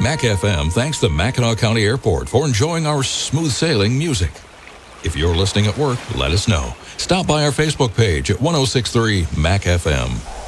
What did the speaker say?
Mac FM thanks the Mackinac County Airport for enjoying our smooth sailing music. If you're listening at work, let us know. Stop by our Facebook page at 1063 Mac FM.